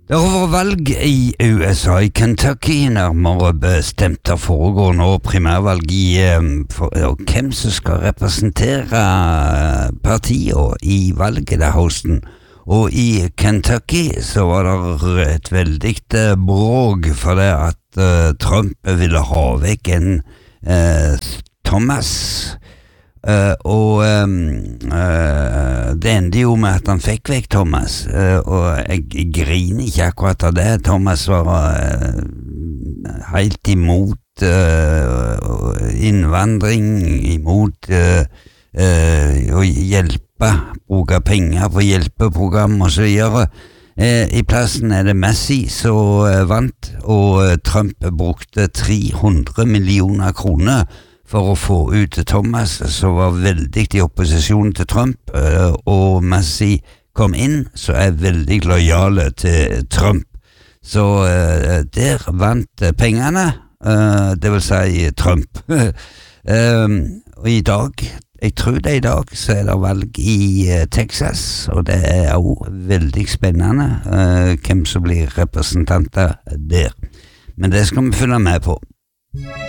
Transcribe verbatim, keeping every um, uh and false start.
Det har vært valg i U S A, i Kentucky, nærmere bestemt. Det foregår nå primærvalg i for, og hvem som skal representere partiet i valget der høsten. Og i Kentucky så var det et veldig bråk for det at uh, Trump ville ha vekk en uh, Thomas. Uh, og um, uh, det endte jo med at han fikk vekk Thomas, uh, og jeg, jeg griner ikke akkurat av det. Thomas var uh, helt imot uh, innvandring, imot uh, uh, å hjelpe, bruke penger på hjelpeprogram og så videre. Uh, I plassen er det Messi som uh, vant, og uh, Trump brukte tre hundre millioner kroner for å få ut Thomas, som var veldig i opposisjon til Trump, og Messi kom inn, så er veldig lojale til Trump. Så uh, der vant pengene, uh, det vil si Trump. um, og i dag, jeg tror det er i dag, så er det valg i uh, Texas, og det er også veldig spennende uh, hvem som blir representanter der. Men det skal vi følge med på.